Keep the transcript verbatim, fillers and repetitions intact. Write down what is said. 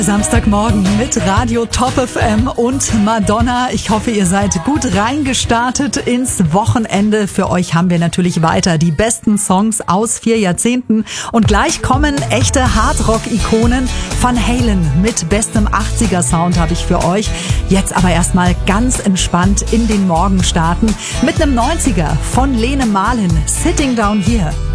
Samstagmorgen mit Radio Top F M und Madonna. Ich hoffe, ihr seid gut reingestartet ins Wochenende. Für euch haben wir natürlich weiter die besten Songs aus vier Jahrzehnten. Und gleich kommen echte Hardrock-Ikonen. Van Halen mit bestem achtziger-Sound habe ich für euch. Jetzt aber erstmal ganz entspannt in den Morgen starten mit einem neunziger von Lene Marlin, Sitting Down Here.